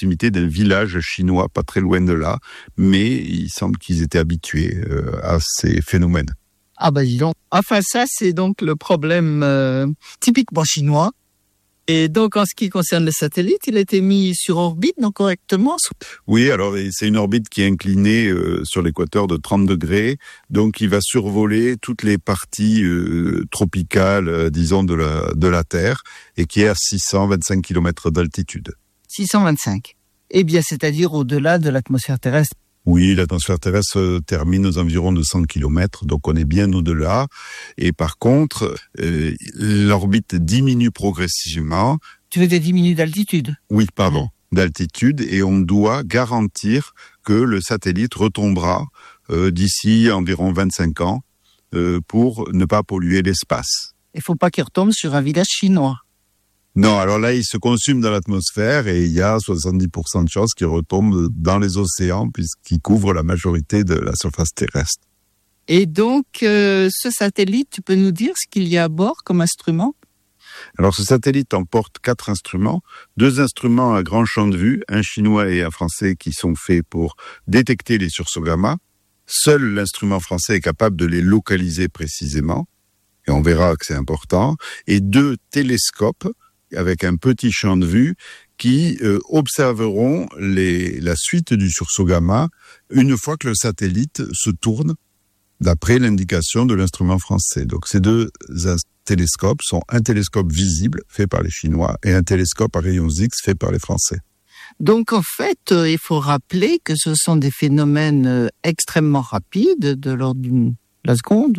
proximité d'un village chinois, pas très loin de là, mais il semble qu'ils étaient habitués à ces phénomènes. Ah dis donc. Enfin ça, c'est donc le problème typiquement chinois. Et donc, en ce qui concerne le satellite, il a été mis sur orbite, non correctement? Oui, alors c'est une orbite qui est inclinée sur l'équateur de 30 degrés. Donc, il va survoler toutes les parties tropicales, disons, de la Terre, et qui est à 625 km d'altitude. 625. Eh bien, c'est-à-dire au-delà de l'atmosphère terrestre. Oui, l'atmosphère terrestre termine aux environs de 100 km, donc on est bien au-delà. Et par contre, l'orbite diminue progressivement. Tu veux dire diminue d'altitude? Oui, pardon, d'altitude, et on doit garantir que le satellite retombera d'ici environ 25 ans pour ne pas polluer l'espace. Il ne faut pas qu'il retombe sur un village chinois. Non, alors là, il se consume dans l'atmosphère et il y a 70% de chances qu'il retombe dans les océans puisqu'il couvre la majorité de la surface terrestre. Et donc, ce satellite, tu peux nous dire ce qu'il y a à bord comme instrument? Alors, ce satellite emporte 4 instruments, 2 instruments à grand champ de vue, un chinois et un français qui sont faits pour détecter les sursauts gamma. Seul l'instrument français est capable de les localiser précisément, et on verra que c'est important, et 2 télescopes avec un petit champ de vue qui observeront la suite du sursaut gamma une fois que le satellite se tourne d'après l'indication de l'instrument français. Donc ces 2 télescopes sont un télescope visible fait par les Chinois et un télescope à rayons X fait par les Français. Donc en fait, il faut rappeler que ce sont des phénomènes extrêmement rapides de l'ordre d'une la seconde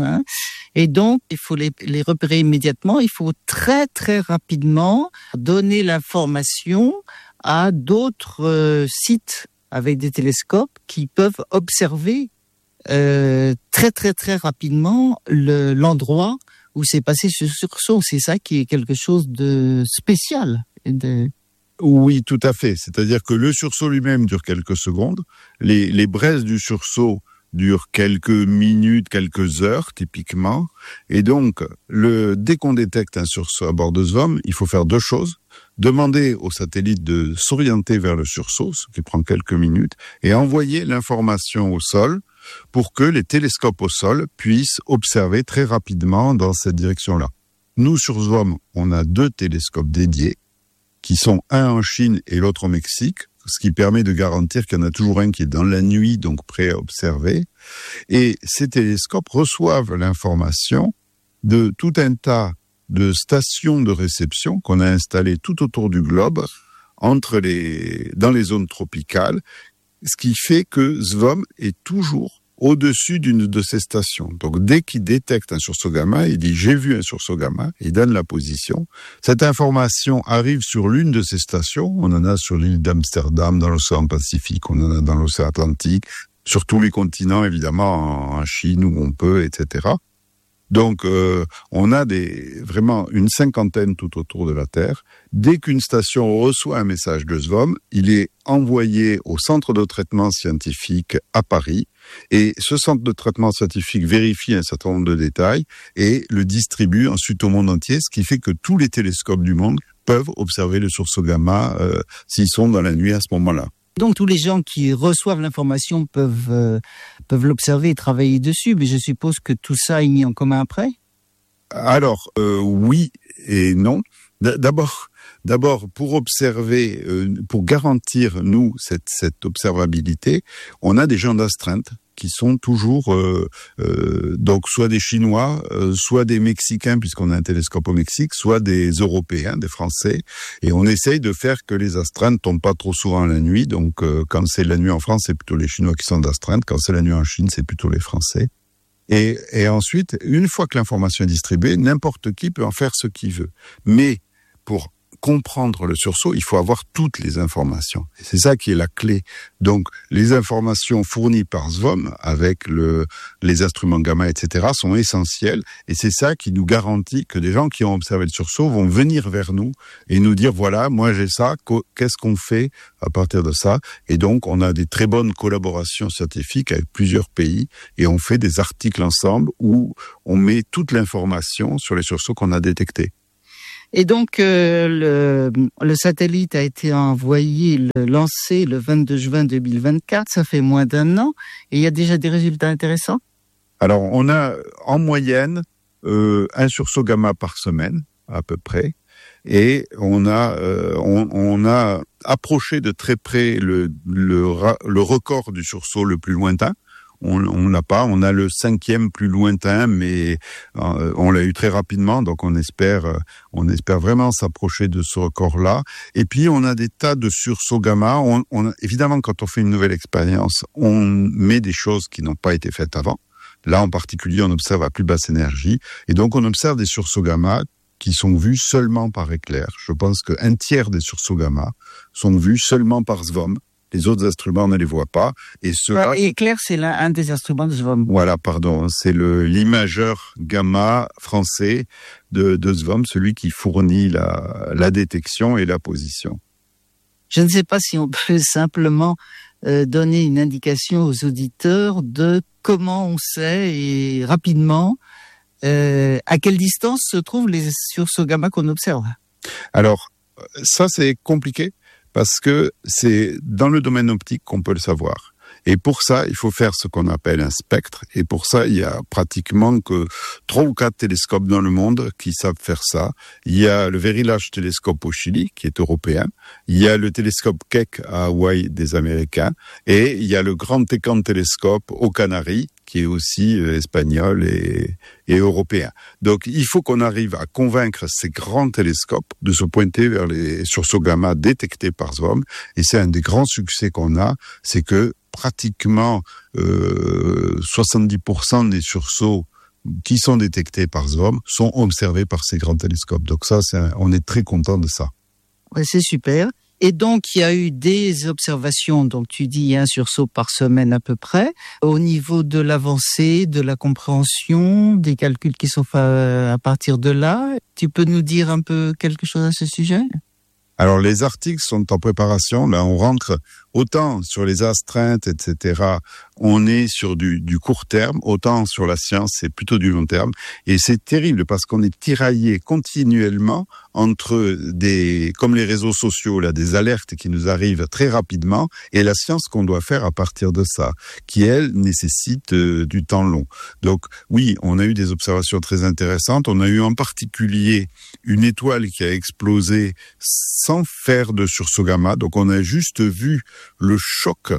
et donc il faut les repérer immédiatement. Il faut très très rapidement donner l'information à d'autres sites avec des télescopes qui peuvent observer très très très rapidement l'endroit où s'est passé ce sursaut. C'est ça qui est quelque chose de spécial. Oui, tout à fait. C'est-à-dire que le sursaut lui-même dure quelques secondes. Les braises du sursaut dure quelques minutes, quelques heures, typiquement. Et donc, dès qu'on détecte un sursaut à bord de SVOM, il faut faire 2 choses. Demander au satellite de s'orienter vers le sursaut, ce qui prend quelques minutes, et envoyer l'information au sol pour que les télescopes au sol puissent observer très rapidement dans cette direction-là. Nous, sur SVOM, on a 2 télescopes dédiés, qui sont un en Chine et l'autre au Mexique, ce qui permet de garantir qu'il y en a toujours un qui est dans la nuit, donc prêt à observer. Et ces télescopes reçoivent l'information de tout un tas de stations de réception qu'on a installées tout autour du globe, dans les zones tropicales, ce qui fait que SVOM est toujours au-dessus d'une de ces stations. Donc, dès qu'il détecte un sursaut gamma, il dit « j'ai vu un sursaut gamma », il donne la position. Cette information arrive sur l'une de ces stations. On en a sur l'île d'Amsterdam, dans l'océan Pacifique, on en a dans l'océan Atlantique, sur tous les continents, évidemment, en Chine où on peut, etc. Donc, on a vraiment une 50aine tout autour de la Terre. Dès qu'une station reçoit un message de SVOM, il est envoyé au centre de traitement scientifique à Paris. Et ce centre de traitement scientifique vérifie un certain nombre de détails et le distribue ensuite au monde entier, ce qui fait que tous les télescopes du monde peuvent observer le sursaut gamma s'ils sont dans la nuit à ce moment-là. Donc tous les gens qui reçoivent l'information peuvent l'observer et travailler dessus, mais je suppose que tout ça est mis en commun après? Alors, oui et non. D'abord, pour observer, pour garantir, nous, cette observabilité, on a des gens d'astreinte qui sont toujours donc soit des Chinois, soit des Mexicains puisqu'on a un télescope au Mexique, soit des Européens, des Français, et on essaye de faire que les astreintes tombent pas trop souvent la nuit. Donc quand c'est la nuit en France, c'est plutôt les Chinois qui sont d'astreinte. Quand c'est la nuit en Chine, c'est plutôt les Français. Et ensuite, une fois que l'information est distribuée, n'importe qui peut en faire ce qu'il veut. Mais pour comprendre le sursaut, il faut avoir toutes les informations. Et c'est ça qui est la clé. Donc, les informations fournies par SVOM avec les instruments gamma, etc., sont essentielles. Et c'est ça qui nous garantit que des gens qui ont observé le sursaut vont venir vers nous et nous dire, voilà, moi j'ai ça, qu'est-ce qu'on fait à partir de ça? Et donc, on a des très bonnes collaborations scientifiques avec plusieurs pays et on fait des articles ensemble où on met toute l'information sur les sursauts qu'on a détectés. Et donc, le satellite a été lancé le 22 juin 2024, ça fait moins d'un an, et il y a déjà des résultats intéressants? Alors, on a en moyenne un sursaut gamma par semaine, à peu près, et on a approché de très près le record du sursaut le plus lointain. On l'a pas, on a le 5e plus lointain, mais on l'a eu très rapidement, donc on espère vraiment s'approcher de ce record-là. Et puis on a des tas de sursauts gamma. Évidemment, quand on fait une nouvelle expérience, on met des choses qui n'ont pas été faites avant. Là, en particulier, on observe à plus basse énergie, et donc on observe des sursauts gamma qui sont vus seulement par éclair. Je pense qu'un tiers des sursauts gamma sont vus seulement par SVOM. Les autres instruments ne les voient pas. Et éclair, c'est un des instruments de SVOM. Voilà, pardon. C'est l'imageur gamma français de SVOM, celui qui fournit la détection et la position. Je ne sais pas si on peut simplement donner une indication aux auditeurs de comment on sait, et rapidement, à quelle distance se trouvent les sursauts gamma qu'on observe. Alors, ça c'est compliqué, parce que c'est dans le domaine optique qu'on peut le savoir. Et pour ça, il faut faire ce qu'on appelle un spectre. Et pour ça, il y a pratiquement que 3 ou 4 télescopes dans le monde qui savent faire ça. Il y a le Very Large Telescope au Chili, qui est européen. Il y a le télescope Keck à Hawaï des Américains. Et il y a le Grand Tecan Telescope aux Canaries, qui est aussi espagnol et européen. Donc, il faut qu'on arrive à convaincre ces grands télescopes de se pointer vers les sursauts gamma détectés par SVOM. Et c'est un des grands succès qu'on a, c'est que pratiquement 70% des sursauts qui sont détectés par SVOM sont observés par ces grands télescopes. Donc ça, on est très content de ça. Ouais, c'est super. Et donc, il y a eu des observations, donc tu dis il y a un sursaut par semaine à peu près, au niveau de l'avancée, de la compréhension, des calculs qui sont faits à partir de là. Tu peux nous dire un peu quelque chose à ce sujet ? Alors, les articles sont en préparation. Là, on rentre autant sur les astreintes, etc. On est sur du court terme. Autant sur la science, c'est plutôt du long terme. Et c'est terrible parce qu'on est tiraillé continuellement entre comme les réseaux sociaux, là, des alertes qui nous arrivent très rapidement et la science qu'on doit faire à partir de ça, qui, elle, nécessite du temps long. Donc, oui, on a eu des observations très intéressantes. On a eu en particulier une étoile qui a explosé sans faire de sursaut gamma. Donc, on a juste vu le choc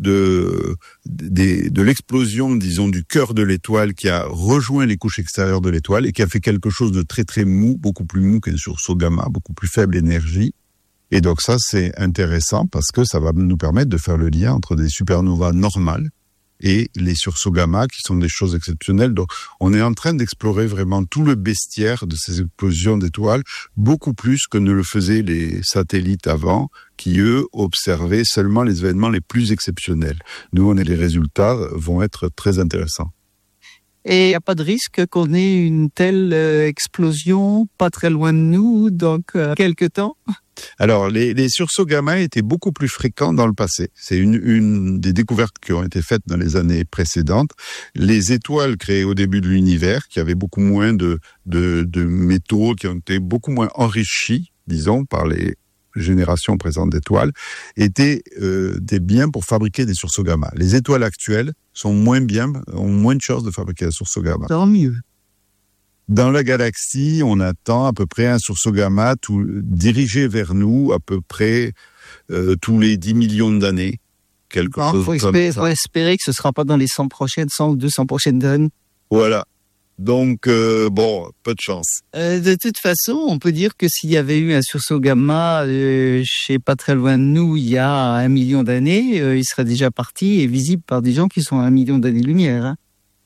de l'explosion, disons, du cœur de l'étoile qui a rejoint les couches extérieures de l'étoile et qui a fait quelque chose de très très mou, beaucoup plus mou qu'un sursaut gamma, beaucoup plus faible énergie. Et donc ça, c'est intéressant parce que ça va nous permettre de faire le lien entre des supernovas normales et les sursauts gamma qui sont des choses exceptionnelles. Donc, on est en train d'explorer vraiment tout le bestiaire de ces explosions d'étoiles, beaucoup plus que ne le faisaient les satellites avant, qui, eux, observaient seulement les événements les plus exceptionnels. Nous, les résultats vont être très intéressants. Et il n'y a pas de risque qu'on ait une telle explosion pas très loin de nous dans quelques temps ? Alors, les sursauts gamma étaient beaucoup plus fréquents dans le passé. C'est une des découvertes qui ont été faites dans les années précédentes. Les étoiles créées au début de l'univers, qui avaient beaucoup moins de métaux, qui ont été beaucoup moins enrichis, disons, par les générations présentes d'étoiles, étaient des biens pour fabriquer des sursauts gamma. Les étoiles actuelles sont moins bien, ont moins de chances de fabriquer des sursauts gamma. Tant mieux. Dans la galaxie, on attend à peu près un sursaut gamma dirigé vers nous à peu près tous les 10 millions d'années. Il faut espérer que ce ne sera pas dans les 100 ou 200 prochaines années. Voilà. Donc, peu de chance. De toute façon, on peut dire que s'il y avait eu un sursaut gamma, je sais pas très loin de nous, il y a 1 million d'années, il serait déjà parti et visible par des gens qui sont à 1 million d'années-lumière. Hein.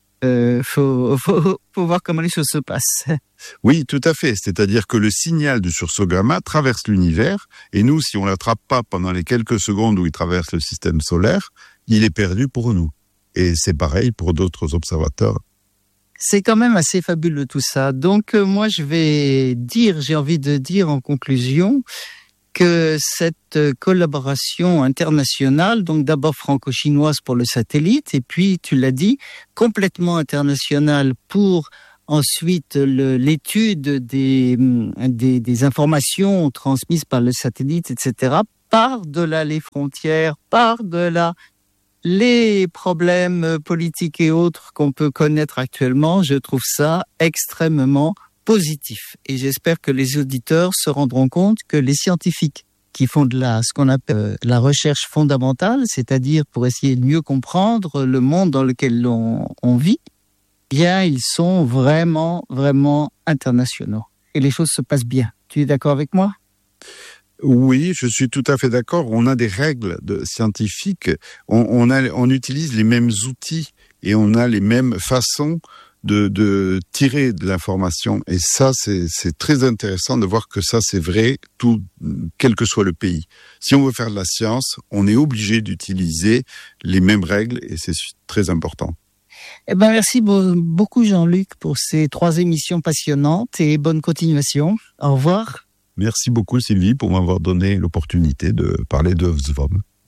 Faut voir comment les choses se passent. Oui, tout à fait. C'est-à-dire que le signal du sursaut gamma traverse l'univers et nous, si on l'attrape pas pendant les quelques secondes où il traverse le système solaire, il est perdu pour nous. Et c'est pareil pour d'autres observateurs. C'est quand même assez fabuleux tout ça. Donc moi j'ai envie de dire en conclusion que cette collaboration internationale, donc d'abord franco-chinoise pour le satellite, et puis tu l'as dit, complètement internationale pour ensuite l'étude des informations transmises par le satellite, etc., par-delà les frontières, par-delà les problèmes politiques et autres qu'on peut connaître actuellement, je trouve ça extrêmement positif. Et j'espère que les auditeurs se rendront compte que les scientifiques qui font ce qu'on appelle la recherche fondamentale, c'est-à-dire pour essayer de mieux comprendre le monde dans lequel on vit, bien, ils sont vraiment, vraiment internationaux. Et les choses se passent bien. Tu es d'accord avec moi ? Oui, je suis tout à fait d'accord. On a des règles scientifiques. On utilise les mêmes outils et on a les mêmes façons de tirer de l'information. Et ça, c'est très intéressant de voir que ça, c'est vrai, quel que soit le pays. Si on veut faire de la science, on est obligé d'utiliser les mêmes règles et c'est très important. Eh ben, merci beaucoup, Jean-Luc, pour ces 3 émissions passionnantes et bonne continuation. Au revoir. Merci beaucoup, Sylvie, pour m'avoir donné l'opportunité de parler de Ozvom.